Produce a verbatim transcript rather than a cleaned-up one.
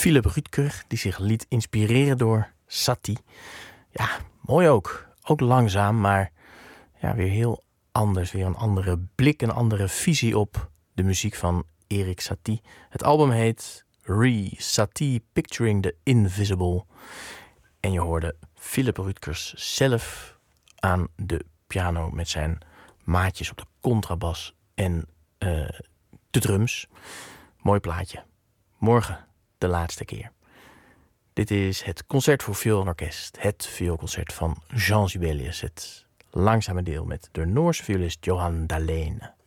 Philipp Rütker, die zich liet inspireren door Satie. Ja, mooi ook. Ook langzaam, maar ja, weer heel anders. Weer een andere blik, een andere visie op de muziek van Erik Satie. Het album heet Re Satie Picturing the Invisible. En je hoorde Philipp Rütkers zelf aan de piano met zijn maatjes op de contrabas en uh, de drums. Mooi plaatje. Morgen de laatste keer. Dit is het concert voor viool en orkest. Het vioolconcert van Jean Sibelius. Het langzame deel met de Noorse violist Johan Dahlén.